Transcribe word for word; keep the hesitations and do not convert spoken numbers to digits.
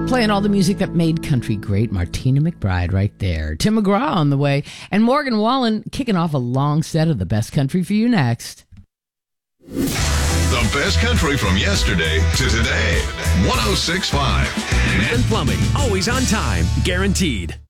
playing all the music that made country great. Martina McBride right there. Tim McGraw on the way. And Morgan Wallen kicking off a long set of the best country for you next. The best country from yesterday to today. one oh six point five. And Plumbing, always on time, guaranteed.